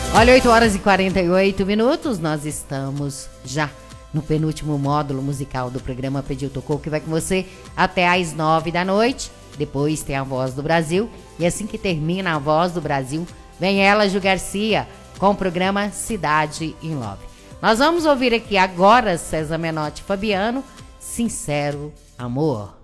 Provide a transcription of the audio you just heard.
Olha, 8 horas e 48 minutos, nós estamos já no penúltimo módulo musical do programa Pediu Tocou, que vai com você até às 9 da noite. Depois tem a Voz do Brasil. E assim que termina a Voz do Brasil, vem ela, Ju Garcia, com o programa Cidade in Love. Nós vamos ouvir aqui agora César Menotti e Fabiano, Sincero Amor.